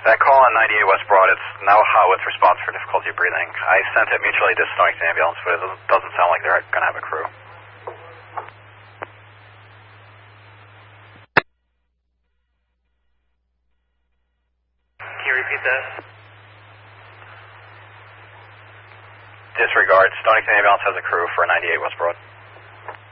That call on 98 West Broad, it's now hot with response for difficulty breathing. I sent it mutually to Stonington Ambulance, but it doesn't sound like they're going to have a crew. Can you repeat that? Disregard. Stonington Ambulance has a crew for 98 West Broad.